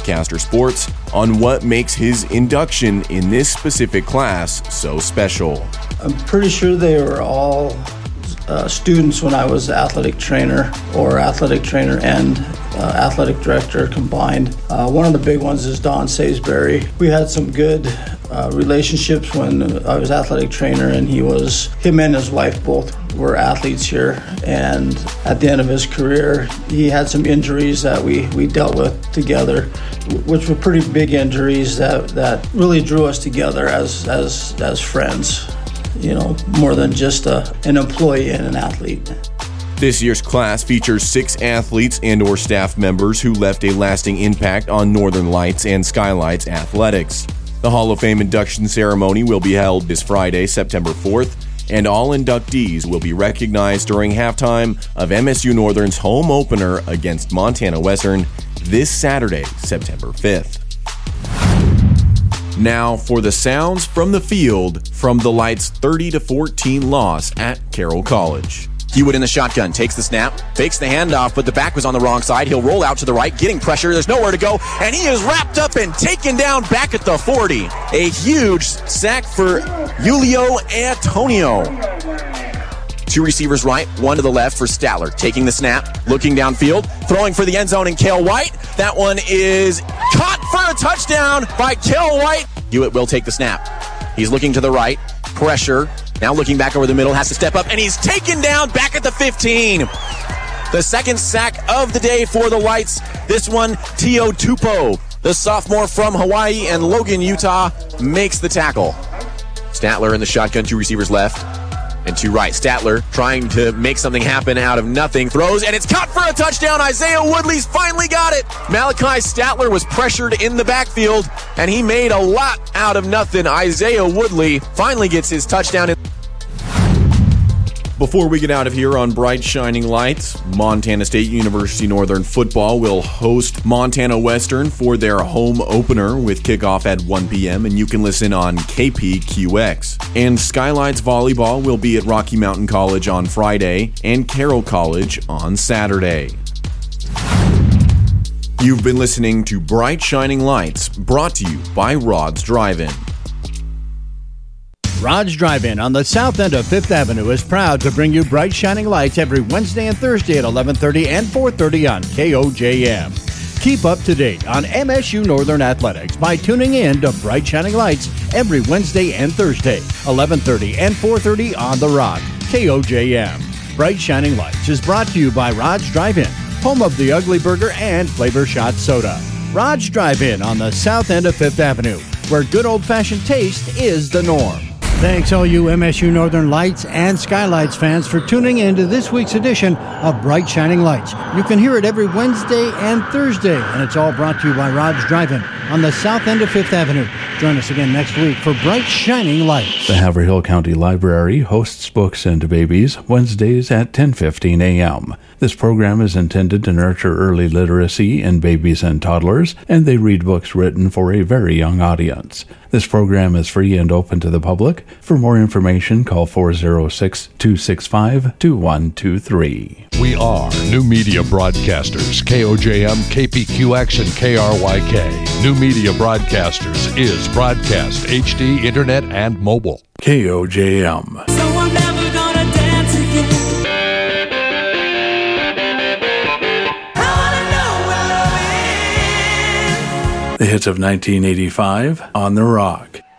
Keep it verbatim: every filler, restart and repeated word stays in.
Broadcaster Sports on what makes his induction in this specific class so special. I'm pretty sure they were all uh, students when I was athletic trainer or athletic trainer and uh, athletic director combined. Uh, one of the big ones is Don Salisbury. We had some good uh, relationships when I was athletic trainer, and he was, him and his wife both were athletes here. And at the end of his career, he had some injuries that we, we dealt with together, which were pretty big injuries that, that really drew us together as, as, as friends. You know, more than just a, an employee and an athlete. This year's class features six athletes and or staff members who left a lasting impact on Northern Lights and Skylights athletics. The Hall of Fame induction ceremony will be held this Friday, September fourth, and all inductees will be recognized during halftime of M S U Northern's home opener against Montana Western this Saturday, September fifth. Now for the sounds from the field from the Lights' thirty to fourteen loss at Carroll College. Hewitt in the shotgun, takes the snap, fakes the handoff, but the back was on the wrong side. He'll roll out to the right, getting pressure. There's nowhere to go, and he is wrapped up and taken down back at the forty. A huge sack for Julio Antonio. Two receivers right, one to the left for Statler. Taking the snap, looking downfield, throwing for the end zone, and Cale White. That one is caught for a touchdown by Cale White. Hewitt will take the snap. He's looking to the right, pressure. Now looking back over the middle, has to step up, and he's taken down back at the fifteen. The second sack of the day for the Lights. This one, Tio Tupo, the sophomore from Hawaii and Logan, Utah, makes the tackle. Statler in the shotgun, two receivers left and two right. Statler trying to make something happen out of nothing. Throws, and it's caught for a touchdown. Isaiah Woodley's finally got it. Malachi Statler was pressured in the backfield, and he made a lot out of nothing. Isaiah Woodley finally gets his touchdown. Before we get out of here on Bright Shining Lights, Montana State University Northern football will host Montana Western for their home opener with kickoff at one p.m. and you can listen on K P Q X. And Skylights volleyball will be at Rocky Mountain College on Friday and Carroll College on Saturday. You've been listening to Bright Shining Lights, brought to you by Rod's Drive-In. Rod's Drive-In on the south end of Fifth Avenue is proud to bring you Bright Shining Lights every Wednesday and Thursday at eleven thirty and four thirty on K O J M. Keep up to date on M S U Northern Athletics by tuning in to Bright Shining Lights every Wednesday and Thursday, eleven thirty and four thirty on The Rock, K O J M. Bright Shining Lights is brought to you by Rod's Drive-In, home of the Ugly Burger and Flavor Shot Soda. Rod's Drive-In on the south end of Fifth Avenue, where good old-fashioned taste is the norm. Thanks all you M S U Northern Lights and Skylights fans for tuning in to this week's edition of Bright Shining Lights. You can hear it every Wednesday and Thursday, and it's all brought to you by Rod's Drive-In on the south end of Fifth Avenue. Join us again next week for Bright Shining Lights. The Haverhill County Library hosts Books and Babies Wednesdays at ten fifteen a.m. This program is intended to nurture early literacy in babies and toddlers, and they read books written for a very young audience. This program is free and open to the public. For more information, call four oh six, two six five, two one two three. We are New Media Broadcasters, K O J M, K P Q X, and K R Y K. New Media Broadcasters is broadcast, H D, internet, and mobile. K O J M. So I'm never gonna dance again. The hits of nineteen eighty-five on The Rock.